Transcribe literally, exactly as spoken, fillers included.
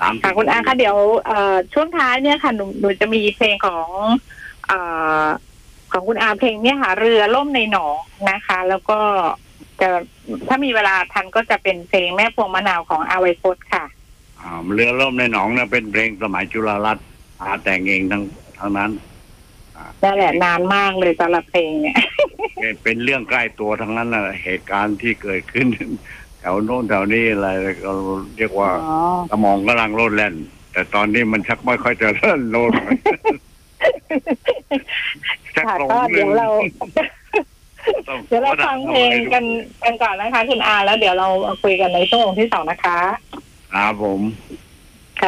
ามค่ะคุณอาคะเดี๋ยวเอ่อช่วงท้ายเนี่ยค่ะหนูหนูจะมีเพลงของเอ่อของคุณอาเพลงเนี่ยค่ะเรือล่มในหนองนะคะ แล้วก็จะถ้ามีเวลาทันก็จะเป็นเพลงแม่พวงมะนาวของอาไวพจน์ค่ะอ่าเรือล่มในหนองเนี่ยเป็นเพลงสมัยจุฬารัตน์อาแต่งเองทั้งทั้งนั้นนั่นแหละนานมากเลยสำหรับเพลงเนี่ยเป็นเรื่องใกล้ตัวทั้งนั้นนะเหตุการณ์ที่เกิดขึ้นแถวโน้นแถวนี้อะไรก็เรียกว่าสมองกำลังโลดแล่นแต่ตอนนี้มันชักไม่ค่อยจะเล่นโลดค่ะก็เดี๋ยวเราเดี๋ยวเราฟังเพลงกันกันก่อนนะคะคุณอาแล้วเดี๋ยวเราคุยกันในช่วงที่สองนะคะครับผม